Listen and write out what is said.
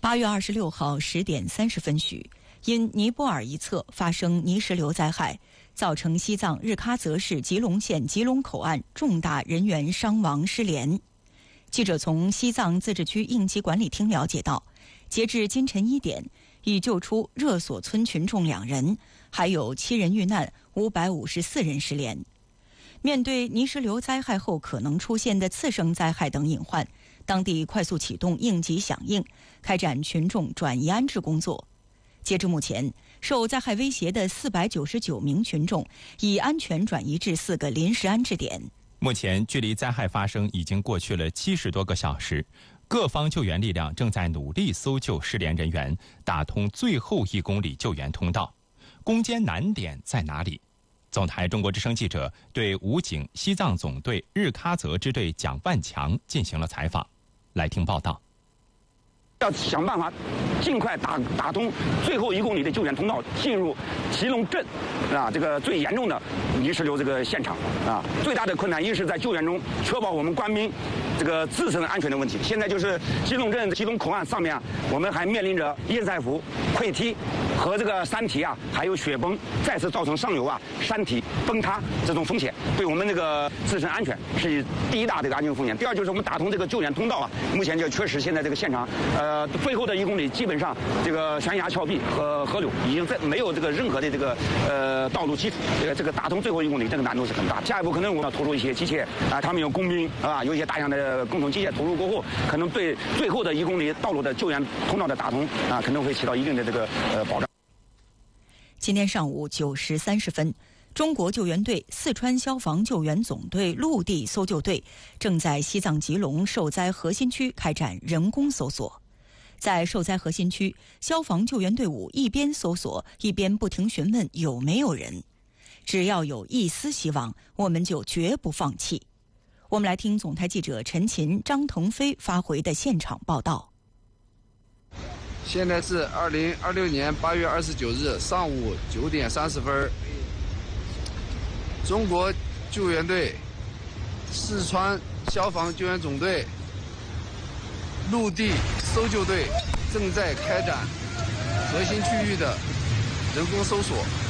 8月26号10点30分许，因尼泊尔一侧发生泥石流灾害，造成西藏日喀则市吉隆县吉隆口岸重大人员伤亡失联。记者从西藏自治区应急管理厅了解到，截至今晨1点，已救出热所村群众2人，还有7人遇难，554人失联。面对泥石流灾害后可能出现的次生灾害等隐患，当地快速启动应急响应，开展群众转移安置工作。截至目前，受灾害威胁的499名群众已安全转移至4个临时安置点。 目前距离灾害发生已经过去了70多个小时，各方救援力量正在努力搜救失联人员，打通最后1公里救援通道。攻坚难点在哪里？总台中国之声记者对武警西藏总队日喀则支队蒋万强进行了采访，来听报道。 要想办法尽快打通最后1公里的救援通道，进入吉隆镇这个最严重的泥石流这个现场最大的困难一是在救援中确保我们官兵这个自身安全的问题。现在就是吉隆镇吉隆口岸上面我们还面临着堰塞湖溃堤和这个山体还有雪崩再次造成上游山体崩塌这种风险，对我们这个自身安全是第一大这个安全风险。第二就是我们打通这个救援通道目前就确实现在这个现场最后的1公里基本上这个悬崖峭壁和河流已经没有这个任何的这个道路基础，这个打通最后1公里这个难度是很大。下一步可能我们要投入一些机械他们有工兵有一些大量的共同机械投入过后，可能对最后的1公里道路的救援通道的打通可能会起到一定的这个保障。 今天上午9时30分，中国救援队四川消防救援总队陆地搜救队正在西藏吉隆受灾核心区开展人工搜索。在受灾核心区，消防救援队伍一边搜索，一边不停询问有没有人。只要有一丝希望，我们就绝不放弃。我们来听总台记者陈琴、张腾飞发回的现场报道。 现在是2026年8月29日上午9点30分，中国救援队四川消防救援总队陆地搜救队正在开展核心区域的人工搜索。